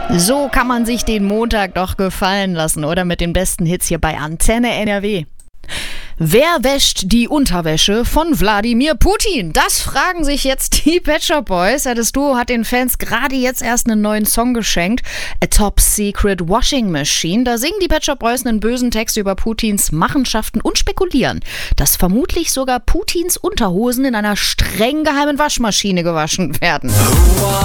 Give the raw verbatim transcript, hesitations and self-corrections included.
So kann man sich den Montag doch gefallen lassen, oder? Mit den besten Hits hier bei Antenne N R W. Wer wäscht die Unterwäsche von Wladimir Putin? Das fragen sich jetzt die Pet Shop Boys. Ja, das Duo hat den Fans gerade jetzt erst einen neuen Song geschenkt. A Top Secret Washing Machine. Da singen die Pet Shop Boys einen bösen Text über Putins Machenschaften und spekulieren, dass vermutlich sogar Putins Unterhosen in einer streng geheimen Waschmaschine gewaschen werden.